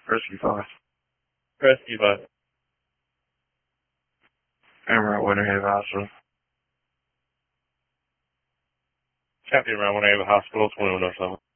Rescue 5. Rescue 5. Camera at Winter Haven Hospital. Copy around Winter Haven Hospital, 2107.